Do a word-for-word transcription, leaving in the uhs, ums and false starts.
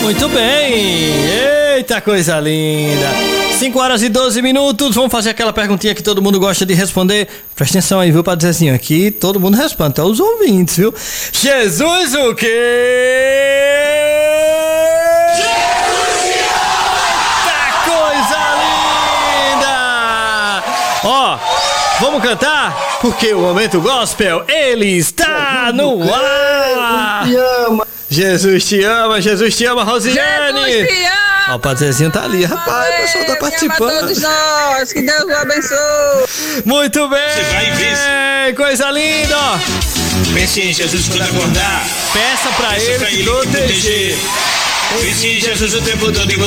Muito bem. Eita, coisa linda. cinco horas e doze minutos. Vamos fazer aquela perguntinha que todo mundo gosta de responder. Presta atenção aí, viu? Pra dizer assim, aqui todo mundo responde, até os ouvintes, viu? Jesus o quê? Eita, coisa linda. Ó, vamos cantar? Porque o Momento Gospel, ele está no ar. Jesus te ama. Jesus te ama, Jesus te ama, Rosiane. Jesus te ama. Ó, o Padrezinho tá ali, rapaz, o pessoal tá participando. Ama todos nós, que Deus o abençoe. Muito bem, Você vai ver. coisa linda, ó. Pense em Jesus quando acordar. Peça pra Peça ele pra te ele proteger. proteger. Pense em Jesus o tempo todo e